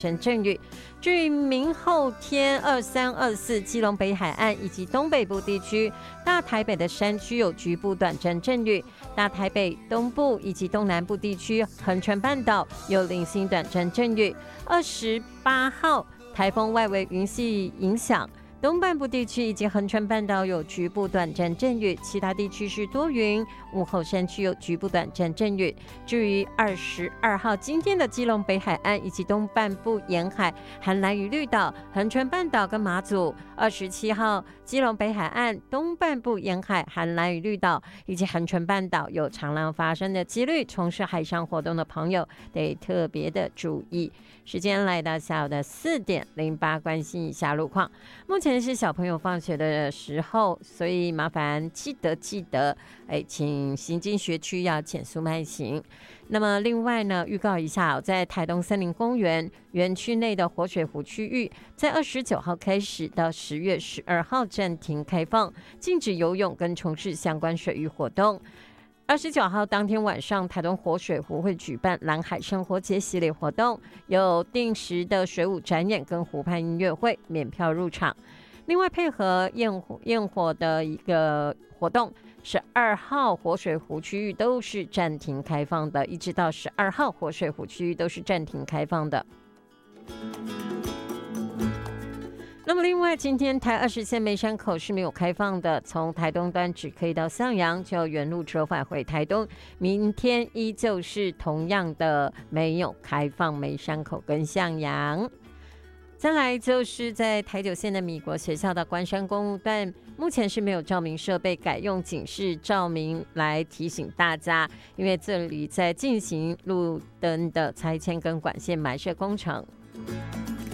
成阵雨。至于明后天23、24，基隆北海岸以及东北部地区、大台北的山区有局部短暂阵雨，大台北东部以及东南部地区、恒春半岛有零星短暂阵雨。28号，台风外围云系影响。东半部地区以及恒春半岛有局部短暂阵雨，其他地区是多云，午后山区有局部短暂阵雨。至于22号今天的基隆北海岸以及东半部沿海含蓝雨绿岛、恒春半岛跟马祖；27号基隆北海岸东半部沿海含蓝雨绿岛以及恒春半岛有长浪发生的几率，从事海上活动的朋友得特别的注意。时间来到下午的4点08，关心一下路况。目前是小朋友放学的时候，所以麻烦记得，请行经学区要减速慢行。那么另外呢，预告一下，在台东森林公园园区内的活水湖区域，在29号开始到10月12号暂停开放，禁止游泳跟从事相关水域活动。29号当天晚上，台东活水湖会举办蓝海生活节系列活动，有定时的水舞展演跟湖畔音乐会，免票入场。另外配合焰火的一个活动，12号活水湖区域都是暂停开放的，一直到12号活水湖区域都是暂停开放的。那么另外，今天台20线梅山口是没有开放的，从台东端只可以到向阳，就要原路折返回台东。明天依旧是同样的没有开放梅山口跟向阳。再来就是在台9线的米国学校的关山公路段，目前是没有照明设备，改用警示照明来提醒大家，因为这里在进行路灯的拆迁跟管线埋设工程。